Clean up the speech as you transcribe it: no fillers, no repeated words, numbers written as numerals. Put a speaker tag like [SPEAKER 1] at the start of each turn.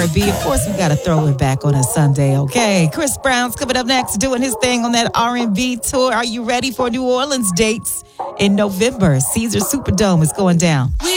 [SPEAKER 1] R&B. Of course, we got to throw it back on a Sunday, okay? Chris Brown's coming up next, doing his thing on that R&B tour. Are you ready for New Orleans dates in November? Caesar Superdome is going down.